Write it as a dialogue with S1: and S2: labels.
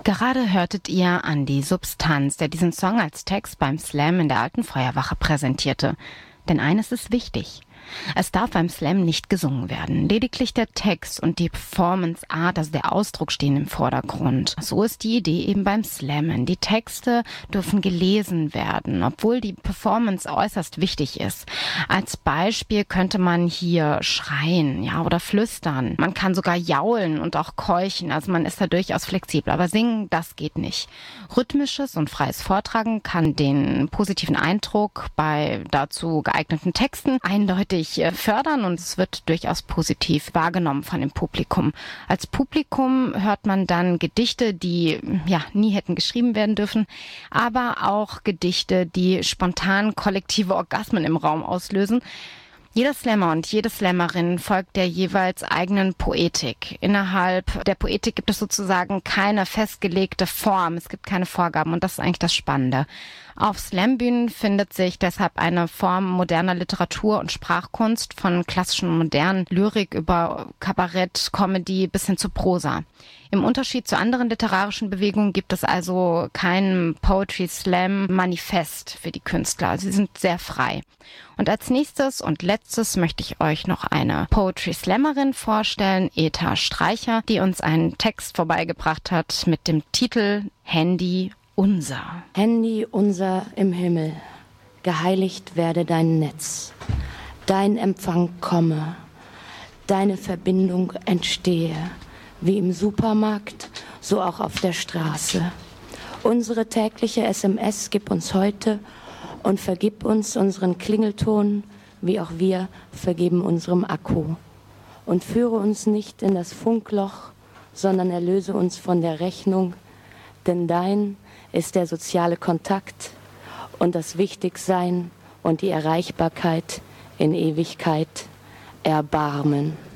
S1: Gerade hörtet ihr Andi Substanz, der diesen Song als Text beim Slam in der Alten Feuerwache präsentierte. Denn eines ist wichtig: Es darf beim Slam nicht gesungen werden. Lediglich der Text und die Performance-Art, also der Ausdruck, stehen im Vordergrund. So ist die Idee eben beim Slammen. Die Texte dürfen gelesen werden, obwohl die Performance äußerst wichtig ist. Als Beispiel könnte man hier schreien, ja, oder flüstern. Man kann sogar jaulen und auch keuchen, also man ist da durchaus flexibel. Aber singen, das geht nicht. Rhythmisches und freies Vortragen kann den positiven Eindruck bei dazu geeigneten Texten eindeutig fördern und es wird durchaus positiv wahrgenommen von dem Publikum. Als Publikum hört man dann Gedichte, die ja nie hätten geschrieben werden dürfen, aber auch Gedichte, die spontan kollektive Orgasmen im Raum auslösen. Jeder Slammer und jede Slammerin folgt der jeweils eigenen Poetik. Innerhalb der Poetik gibt es sozusagen keine festgelegte Form. Es gibt keine Vorgaben und das ist eigentlich das Spannende. Auf Slambühnen findet sich deshalb eine Form moderner Literatur und Sprachkunst, von klassischen und modernen Lyrik über Kabarett, Comedy bis hin zu Prosa. Im Unterschied zu anderen literarischen Bewegungen gibt es also kein Poetry Slam Manifest für die Künstler. Sie sind sehr frei. Und als nächstes und letztes möchte ich euch noch eine Poetry Slammerin vorstellen, Eta Streicher, die uns einen Text vorbeigebracht hat mit dem Titel Handy unser.
S2: Handy unser im Himmel, geheiligt werde dein Netz, dein Empfang komme, deine Verbindung entstehe, wie im Supermarkt, so auch auf der Straße. Unsere tägliche SMS gib uns heute und vergib uns unseren Klingelton, wie auch wir vergeben unserem Akku. Und führe uns nicht in das Funkloch, sondern erlöse uns von der Rechnung, denn dein ist der soziale Kontakt und das Wichtigsein und die Erreichbarkeit in Ewigkeit. Erbarmen.